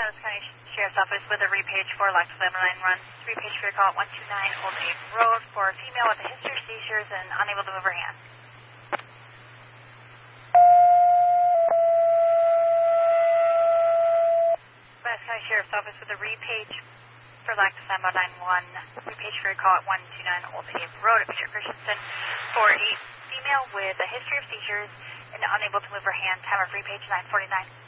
Travis County Sheriff's Office with a repage for Lexus M9 run. Repage for your call at 129 Old Abe Road for a female with a history of seizures and unable to move her hand. Travis County Sheriff's Office with a repage for Lexus M911. Repage for your call at 129 Old Abe Road at Peter Christensen for a female with a history of seizures and unable to move her hand. Time of repage 9:49.